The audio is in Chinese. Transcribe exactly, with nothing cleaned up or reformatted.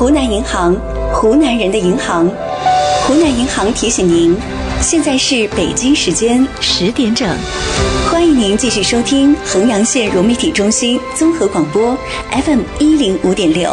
湖南银行，湖南人的银行。湖南银行提醒您，现在是北京时间十点整，欢迎您继续收听衡阳县融媒体中心综合广播 F M 一零五点六。